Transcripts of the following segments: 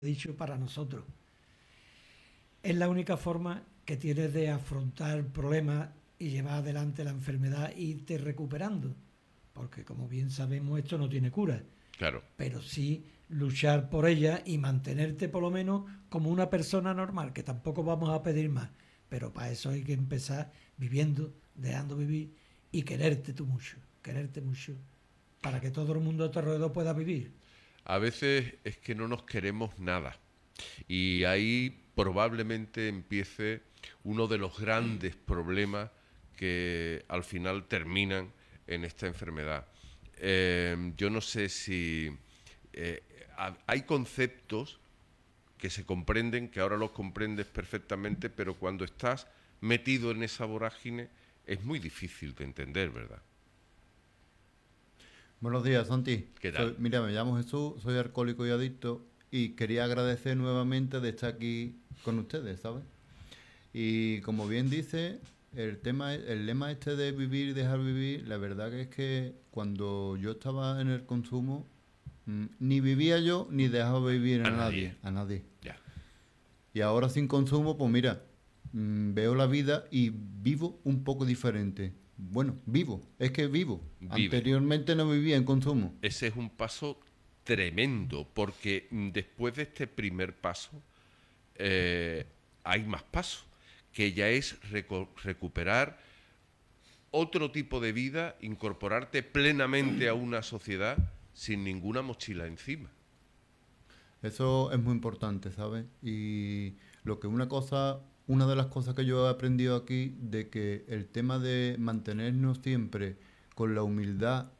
dicho para nosotros. Es la única forma que tienes de afrontar problemas y llevar adelante la enfermedad e irte recuperando. Porque como bien sabemos esto no tiene cura. Claro. Pero sí luchar por ella y mantenerte por lo menos como una persona normal, que tampoco vamos a pedir más. Pero para eso hay que empezar viviendo, dejando vivir y quererte mucho, para que todo el mundo a tu alrededor pueda vivir. A veces es que no nos queremos nada. Y ahí probablemente empiece uno de los grandes problemas que al final terminan en esta enfermedad. Yo no sé si hay conceptos que se comprenden, que ahora los comprendes perfectamente, pero cuando estás metido en esa vorágine es muy difícil de entender, ¿verdad? Buenos días, Santi. ¿Qué tal? Mira, me llamo Jesús, soy alcohólico y adicto y quería agradecer nuevamente de estar aquí con ustedes, ¿sabes? Y como bien dice, el lema este de vivir y dejar vivir, la verdad que es que cuando yo estaba en el consumo, ni vivía yo ni dejaba vivir a nadie. Ya. Y ahora sin consumo, pues mira, veo la vida y vivo un poco diferente. Bueno, es que vivo. Vive. Anteriormente no vivía en consumo. Ese es un paso tremendo, porque después de este primer paso hay más pasos, que ya es recuperar otro tipo de vida, incorporarte plenamente a una sociedad sin ninguna mochila encima. Eso es muy importante, ¿sabes? Y una de las cosas que yo he aprendido aquí, de que el tema de mantenernos siempre con la humildad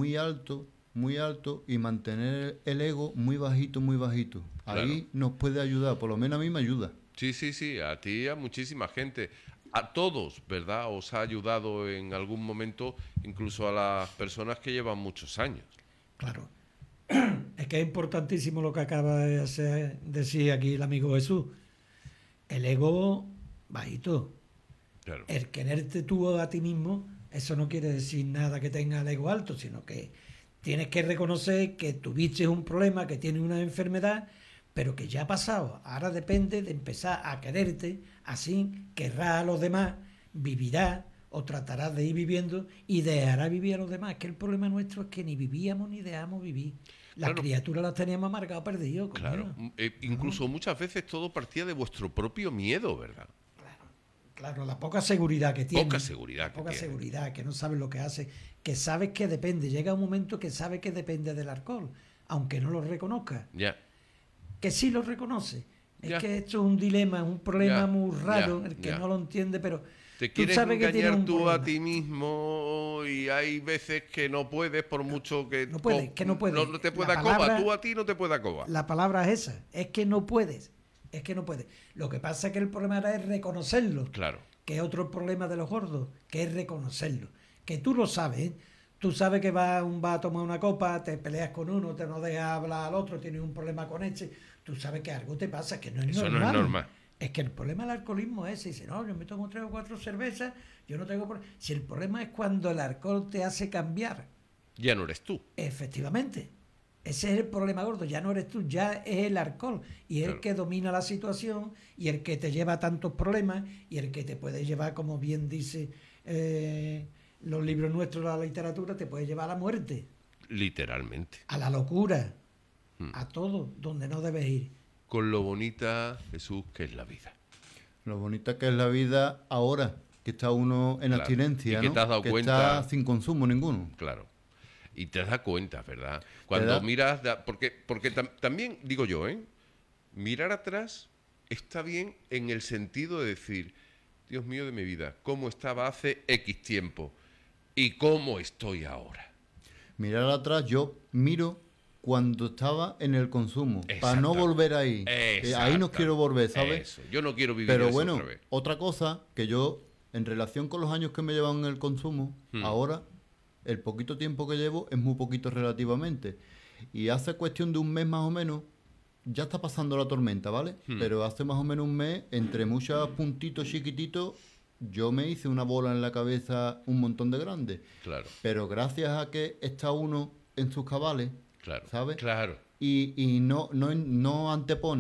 muy alto, y mantener el ego muy bajito, muy bajito. Claro. Ahí nos puede ayudar, por lo menos a mí me ayuda. Sí, a ti y a muchísima gente. A todos, ¿verdad? Os ha ayudado en algún momento, incluso a las personas que llevan muchos años. Claro. Es que es importantísimo lo que acaba de decir aquí el amigo Jesús. El ego bajito. Claro. El quererte tú a ti mismo, eso no quiere decir nada que tenga el ego alto, sino que tienes que reconocer que tuviste un problema, que tienes una enfermedad, pero que ya ha pasado. Ahora depende de empezar a quererte, así querrás a los demás, vivirás o tratarás de ir viviendo y dejarás vivir a los demás. Que el problema nuestro es que ni vivíamos ni dejamos vivir. Las criaturas las teníamos amargadas, perdidos. Claro, incluso muchas veces todo partía de vuestro propio miedo, ¿verdad? Claro, la poca seguridad que tiene. Poca seguridad que no sabes lo que hace, que sabes que depende. Llega un momento que sabes que depende del alcohol, aunque no lo reconozcas. Ya. Que sí lo reconoce. Ya. Es que esto es un dilema, un problema muy raro, el que no lo entiende, pero te quieres tú sabes engañar tú problema. a ti mismo y hay veces que no puedes, por mucho que no puedes, que no puedes. No te pueda coba, tú a ti no te pueda coba. La palabra es esa, es que no puedes. Es que no puedes. Lo que pasa es que el problema era es reconocerlo. Claro. Que es otro problema de los gordos, que es reconocerlo. Que tú lo sabes, ¿eh? Tú sabes que vas a tomar una copa, te peleas con uno, te no dejas hablar al otro, tienes un problema con este. Tú sabes que algo te pasa, que no es Eso normal. no es normal. Es que el problema del alcoholismo es ese. Dice, no, yo me tomo 3 o 4 cervezas, yo no tengo problema. Si el problema es cuando el alcohol te hace cambiar. Ya no eres tú. Efectivamente. Ese es el problema gordo, ya no eres tú, ya es el alcohol y es el que domina la situación y el que te lleva a tantos problemas y el que te puede llevar, como bien dice los libros nuestros, la literatura, te puede llevar a la muerte. Literalmente. A la locura, a todo, donde no debes ir. Con lo bonita, Jesús, que es la vida. Lo bonita que es la vida ahora, que está uno en abstinencia, y que ¿no? te has dado que cuenta, está sin consumo ninguno. Claro. Y te das cuenta, ¿verdad? Cuando miras... Porque también, digo yo, mirar atrás está bien en el sentido de decir, Dios mío de mi vida, ¿cómo estaba hace X tiempo? ¿Y cómo estoy ahora? Mirar atrás, yo miro cuando estaba en el consumo, para no volver ahí. Ahí no quiero volver, ¿sabes? Eso. Yo no quiero vivir Pero eso bueno, otra vez. Otra cosa que yo, en relación con los años que me llevan en el consumo, ahora... El poquito tiempo que llevo es muy poquito relativamente. Y hace cuestión de un mes más o menos, ya está pasando la tormenta, ¿vale? Pero hace más o menos un mes, entre muchos puntitos chiquititos, yo me hice una bola en la cabeza un montón de grande. Claro. Pero gracias a que está uno en sus cabales, Claro. ¿sabes? Claro. y no antepone